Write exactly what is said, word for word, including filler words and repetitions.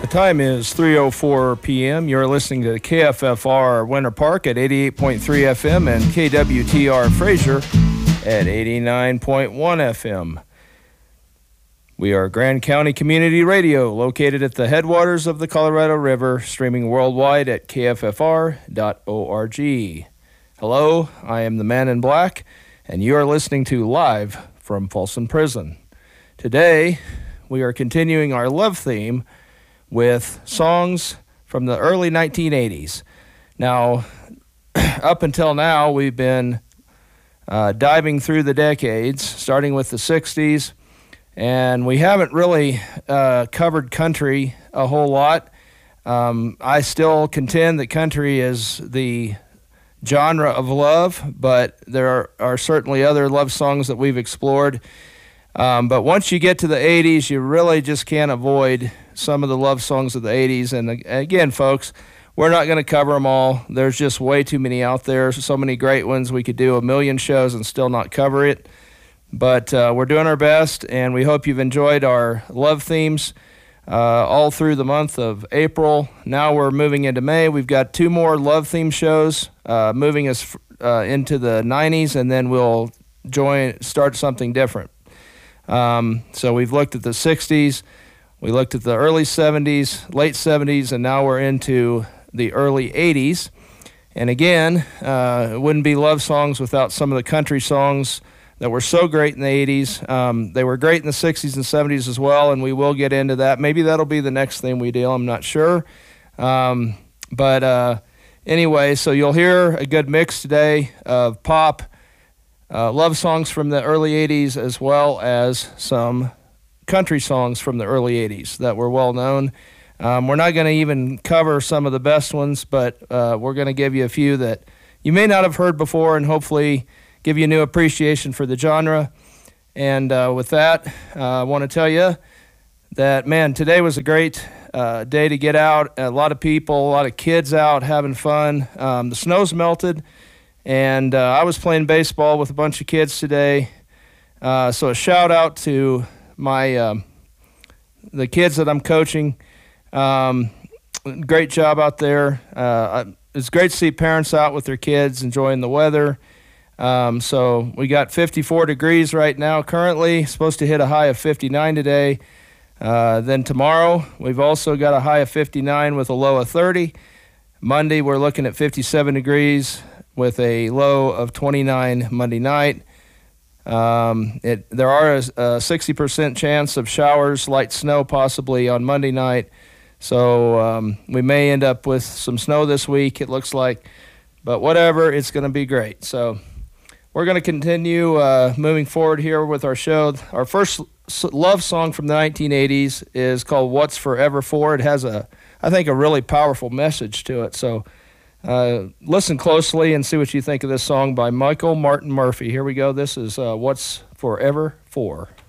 The time is three oh four p.m. You're listening to K F F R Winter Park at eighty-eight point three F M and K W T R Fraser at eighty-nine point one F M. We are Grand County Community Radio, located at the headwaters of the Colorado River, streaming worldwide at K F F R dot org. Hello, I am the Man in Black, and you are listening to Live from Folsom Prison. Today, we are continuing our love theme with songs from the early nineteen eighties. Now, up until now, we've been uh, diving through the decades, starting with the sixties, and we haven't really uh, covered country a whole lot. Um, I still contend that country is the genre of love, but there are, are certainly other love songs that we've explored. Um, but once you get to the eighties, you really just can't avoid some of the love songs of the eighties. And again, folks, we're not going to cover them all. There's just way too many out there. So many great ones. We could do a million shows and still not cover it. But uh, we're doing our best, and we hope you've enjoyed our love themes uh, all through the month of April. Now we're moving into May. We've got two more love theme shows uh, moving us uh, into the nineties, and then we'll join start something different. Um, so we've looked at the sixties, we looked at the early seventies, late seventies, and now we're into the early eighties. And again, uh, it wouldn't be love songs without some of the country songs that were so great in the eighties. Um, they were great in the sixties and seventies as well, and we will get into that. Maybe that'll be the next thing we do, I'm not sure. Um, but uh, anyway, so you'll hear a good mix today of pop, Uh, love songs from the early eighties, as well as some country songs from the early eighties that were well known. Um, we're not going to even cover some of the best ones, but uh, we're going to give you a few that you may not have heard before, and hopefully give you a new appreciation for the genre. And uh, with that, uh, I want to tell you that, man, today was a great uh, day to get out. A lot of people, a lot of kids out having fun. Um, the snow's melted. And uh, I was playing baseball with a bunch of kids today. Uh, so a shout out to my um, the kids that I'm coaching. Um, great job out there. Uh, it's great to see parents out with their kids enjoying the weather. Um, so we got fifty-four degrees right now currently. Supposed to hit a high of fifty-nine today. Uh, then tomorrow we've also got a high of fifty-nine with a low of thirty. Monday we're looking at fifty-seven degrees with a low of twenty-nine Monday night. Um, it, there are a, a sixty percent chance of showers, light snow possibly on Monday night. So um, we may end up with some snow this week, it looks like. But whatever, it's going to be great. So we're going to continue uh, moving forward here with our show. Our first love song from the nineteen eighties is called What's Forever For. It has, a, I think, a really powerful message to it. So Uh, listen closely and see what you think of this song by Michael Martin Murphey. Here we go. This is uh, What's Forever For.